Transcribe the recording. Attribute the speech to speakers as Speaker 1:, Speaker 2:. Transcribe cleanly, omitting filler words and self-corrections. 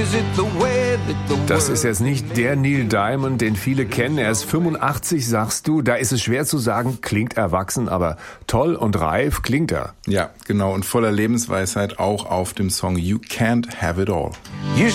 Speaker 1: Das ist jetzt nicht der Neil Diamond, den viele kennen. Er ist 85, sagst du. Da ist es schwer zu sagen, klingt erwachsen, aber toll und reif klingt er.
Speaker 2: Ja, genau. Und voller Lebensweisheit auch auf dem Song You Can't Have It All.